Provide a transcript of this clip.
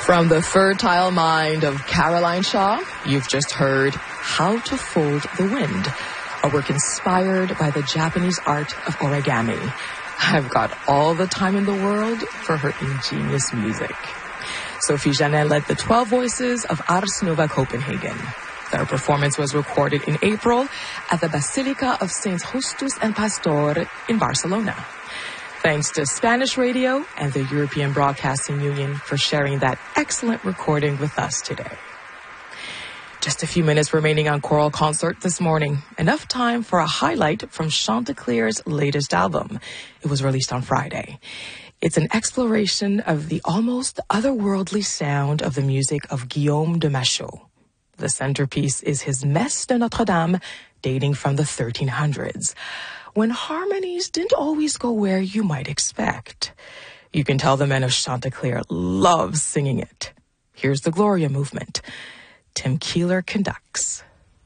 From the fertile mind of Caroline Shaw, you've just heard How to Fold the Wind, a work inspired by the Japanese art of origami. I've got all the time in the world for her ingenious music. Sophie Janelle led the 12 Voices of Ars Nova Copenhagen. Their performance was recorded in April at the Basilica of Saints Justus and Pastor in Barcelona. Thanks to Spanish Radio and the European Broadcasting Union for sharing that excellent recording with us today. Just a few minutes remaining on Choral Concert this morning. Enough time for a highlight from Chanticleer's latest album. It was released on Friday. It's an exploration of the almost otherworldly sound of the music of Guillaume de Machaut. The centerpiece is his Messe de Notre-Dame, dating from the 1300s. When harmonies didn't always go where you might expect. You can tell the men of Chanticleer love singing it. Here's the Gloria movement. Tim Keeler conducts.